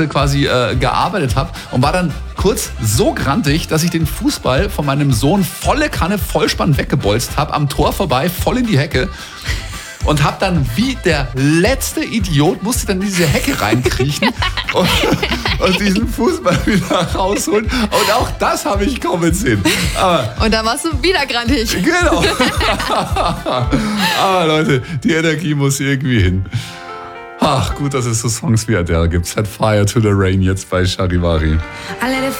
quasi gearbeitet habe und war dann kurz so grantig, dass ich den Fußball von meinem Sohn volle Kanne Vollspann weggebolzt habe, am Tor vorbei, voll in die Hecke. Und hab dann wie der letzte Idiot, musste dann in diese Hecke reinkriechen und diesen Fußball wieder rausholen. Und auch das habe ich kommen sehen. Und da warst du wieder grantig. Genau. Aber Leute, die Energie muss irgendwie hin. Ach, gut, dass es so Songs wie Adele gibt. Set Fire to the Rain jetzt bei Charivari. I let it